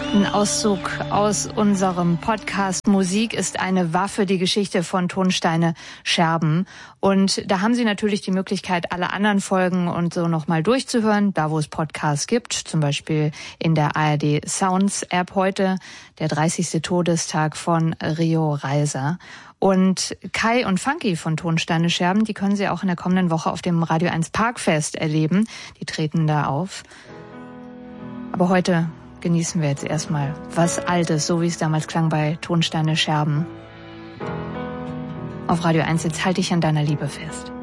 Ein Auszug aus unserem Podcast Musik ist eine Waffe, die Geschichte von Tonsteine Scherben. Und da haben Sie natürlich die Möglichkeit, alle anderen Folgen und so nochmal durchzuhören, da wo es Podcasts gibt, zum Beispiel in der ARD Sounds App heute, der 30. Todestag von Rio Reiser. Und Kai und Funky von Tonsteine Scherben, die können Sie auch in der kommenden Woche auf dem Radio 1 Parkfest erleben. Die treten da auf. Aber heute genießen wir jetzt erstmal was Altes, so wie es damals klang bei Tonsteine Scherben. Auf Radio 1, jetzt halte ich an deiner Liebe fest.